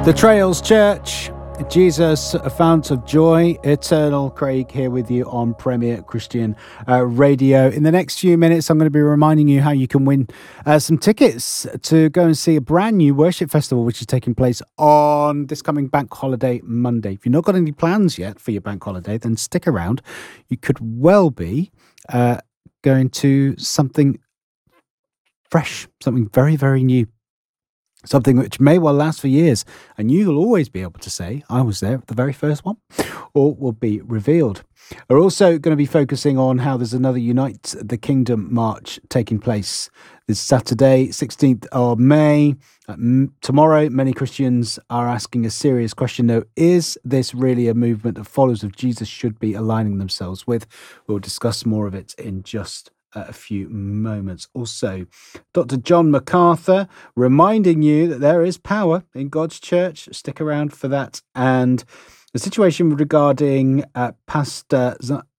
The Trails Church, Jesus, a fount of joy, eternal. Craig here with you on Premier Christian Radio. In the next few minutes, I'm going to be reminding you how you can win some tickets to go and see a brand new worship festival, which is taking place on this coming bank holiday Monday. If you've not got any plans yet for your bank holiday, then stick around. You could well be going to something fresh, something very, very new. Something which may well last for years, and you'll always be able to say, I was there at the very first one, or will be revealed. We're also going to be focusing on how there's another Unite the Kingdom march taking place this Saturday, 16th of May. Tomorrow, many Christians are asking a serious question, though. Is this really a movement that followers of Jesus should be aligning themselves with? We'll discuss more of it in just a few moments. Also, Dr. John MacArthur reminding you that there is power in God's church. Stick around for that. And the situation regarding Pastor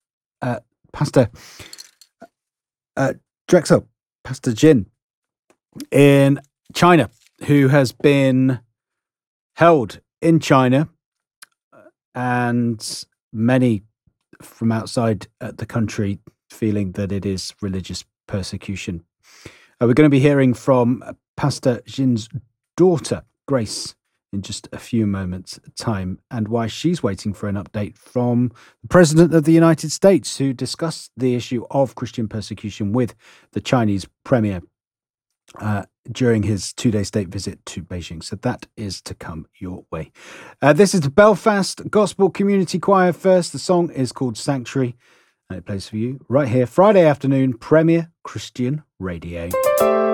Drexel, Pastor Jin in China, who has been held in China, and many from outside the country feeling that it is religious persecution. We're going to be hearing from Pastor Jin's daughter, Grace, in just a few moments' time, and why she's waiting for an update from the President of the United States, who discussed the issue of Christian persecution with the Chinese Premier during his 2-day state visit to Beijing. So that is to come your way. This is the Belfast Gospel Community Choir first. The song is called Sanctuary. And it plays for you right here, Friday afternoon, Premier Christian Radio.